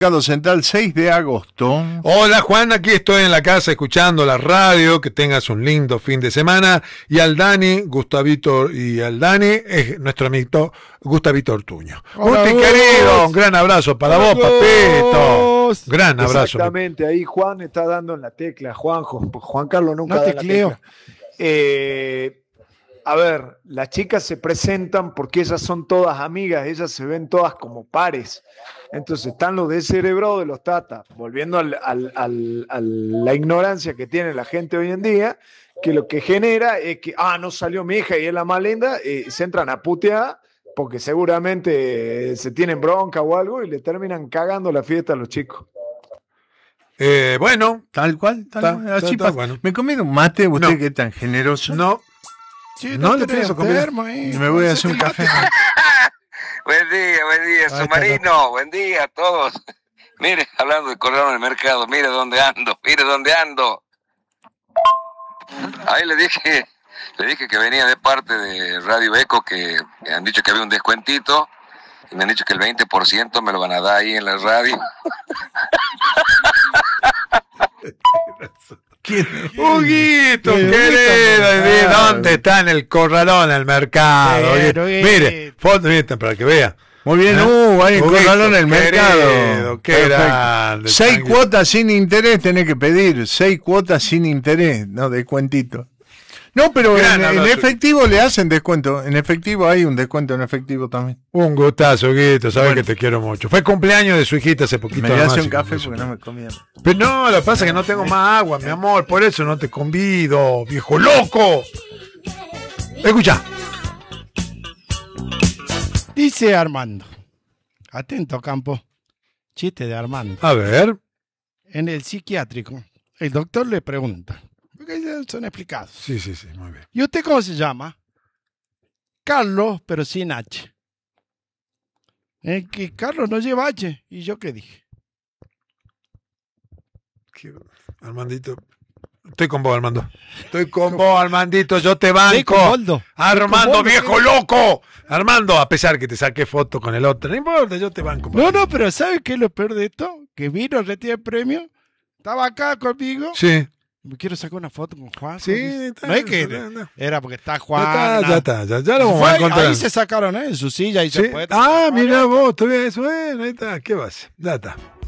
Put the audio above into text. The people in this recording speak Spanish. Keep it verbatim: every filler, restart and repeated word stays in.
Mercado Central, seis de agosto. Hola Juan, aquí estoy en la casa escuchando la radio, que tengas un lindo fin de semana. Y al Dani, Gustavito y al Dani, es nuestro amigo Gustavito Ortuño. Hola, Gusti, vos. querido, un gran abrazo para Hola, vos, papito. Gran abrazo. Exactamente, ahí Juan está dando en la tecla, Juanjo, Juan Carlos nunca No da tecleo. la tecla. Eh, a ver, las chicas se presentan porque ellas son todas amigas, ellas se ven todas como pares. Entonces están los descerebrados de los tatas, volviendo al, al, al, a la ignorancia que tiene la gente hoy en día, que lo que genera es que, ah, no salió mi hija y es la más linda, eh, se entran a putear porque seguramente eh, se tienen bronca o algo y le terminan cagando la fiesta a los chicos. Eh, bueno, Tal cual, tal Ta- cual. ta- Así ta- pasa. bueno. ¿Me comí un mate? ¿Usted No. que es tan generoso? no, Sí, No le tenés pienso comer. enfermo, eh. Me voy a hacer un café. Buen día, buen día, está, submarino, buen día a todos. Mire, hablando de correr en el mercado, mire dónde ando, mire dónde ando. Ahí le dije, le dije que venía de parte de Radio Eco, que me han dicho que había un descuentito, y me han dicho que el veinte por ciento me lo van a dar ahí en la radio. ¿Quién? Huguito, Huguito, querido, Huguito. ¿dónde está en el corralón el mercado? Pero, Huguito. Huguito. Mire, foto, mire, para que vea. Muy bien, ¿Eh? uh, ahí en Huguito, Corralón el mercado. querido, qué Perfecto. grande, Seis tranquilo. cuotas sin interés tenés que pedir. Seis cuotas sin interés, no de cuentito. No, pero Gran en, en abrazo. efectivo le hacen descuento. En efectivo hay un descuento en efectivo también. Un gustazo, Huguito, sabes Bueno. que te quiero mucho. Fue cumpleaños de su hijita hace poquito. Me voy a nomás, hacer un y café eso. porque no me comía. Pero no, lo que pasa es que no tengo más agua, mi amor, por eso no te convido, viejo loco. Escucha. Dice Armando. Atento, campo. Chiste de Armando. A ver. En el psiquiátrico, el doctor le pregunta. Porque ellos son explicados. Sí, sí, sí, muy bien. ¿Y usted cómo se llama? Carlos, pero sin H. Es que Carlos no lleva H. ¿Y yo qué dije? Qué- Armandito. Estoy con vos, Armando. Estoy con vos, Armandito, yo te banco. Estoy con Boldo. Armando, Estoy con Boldo, viejo ¿qué? loco. Armando, a pesar que te saqué foto con el otro, no importa, yo te banco. No, no, pero ¿sabe qué es lo peor de esto? Que vino a retirar el premio. Estaba acá conmigo. Sí. Me quiero sacar una foto con Juan. Sí, Dice. está, no es que no, no. era porque está Ya Juan. está, nada. ya está, ya, ya lo vamos Fue, a encontrar. ahí se sacaron, ¿eh? En su silla y Sí. se puede. Ah, mira vos, todavía eso, bueno, ahí está, ¿qué vas? Ya está.